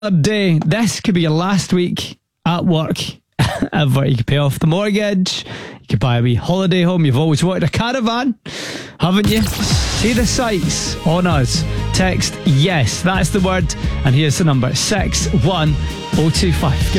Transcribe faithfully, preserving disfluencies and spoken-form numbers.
day. This could be your last week at work ever. You could pay off the mortgage, you could buy a wee holiday home. You've always wanted a caravan, haven't you? See the sights on us. Text yes, that's the word, and here's the number six one oh two five.